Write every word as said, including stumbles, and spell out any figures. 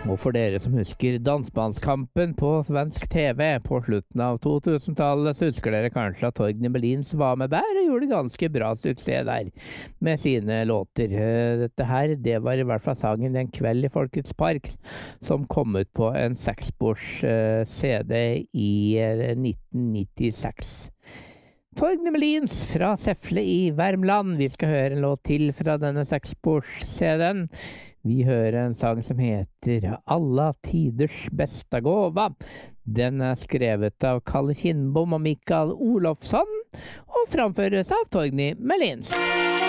Og for dere som husker Dansbandskampen på svensk T V på slutten av to-tusentallet, så husker dere kanskje at Torgny Melins var med der og gjorde ganske bra suksess der med sine låter. Dette her, det var i hvert fall sangen En kveld i Folkets Park, som kom ut på en seksspors C D i nitten nittiseks. Torgny Melins fra Säffle i Värmland. Vi skal høre en låt til fra denne seksspors-C D-en. Vi hører en sang som heter Alla tiders bästa gåva. Den er skrevet av Kalle Kindbom og Mikael Olofsson, og framføres av Torgny Melins.